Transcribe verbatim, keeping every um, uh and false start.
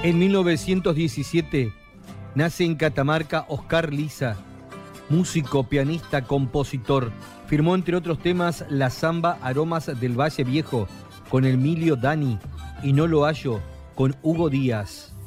En mil novecientos diecisiete nace en Catamarca Oscar Liza, músico, pianista, compositor. Firmó entre otros temas la samba Aromas del Valle Viejo con Emilio Dani y No lo hallo con Hugo Díaz.